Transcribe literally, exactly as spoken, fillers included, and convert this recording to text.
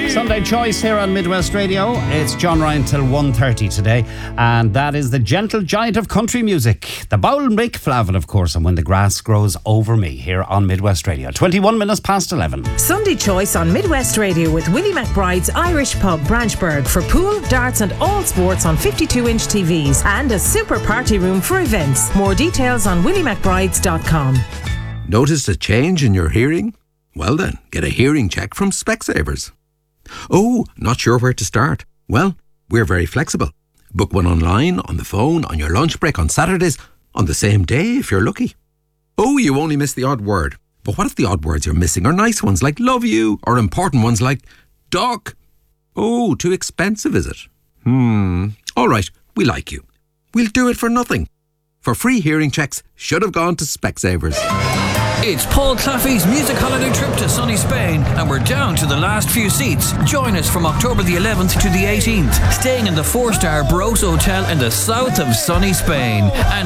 Sunday Choice here on Midwest Radio. It's John Ryan till one thirty today, and that is the gentle giant of country music, the Bowl Mick Flavin, of course, and When the Grass Grows Over Me here on Midwest Radio. twenty-one minutes past eleven. Sunday Choice on Midwest Radio with Willie McBride's Irish Pub, Branchburg, for pool, darts and all sports on fifty-two inch T Vs, and a super party room for events. More details on willie mcbrides dot com. Noticed a change in your hearing? Well then, get a hearing check from Specsavers. Oh, not sure where to start? Well, we're very flexible. Book one online, on the phone, on your lunch break, on Saturdays, on the same day if you're lucky. Oh, you only missed the odd word. But what if the odd words you're missing are nice ones like love you, or important ones like duck? Oh, too expensive, is it? Hmm. All right, we like you. We'll do it for nothing. For free hearing checks, should have gone to Specsavers. It's Paul Claffey's music holiday trip to sunny Spain, and we're down to the last few seats. Join us from October the eleventh to the eighteenth, staying in the four-star Bros Hotel in the south of sunny Spain. And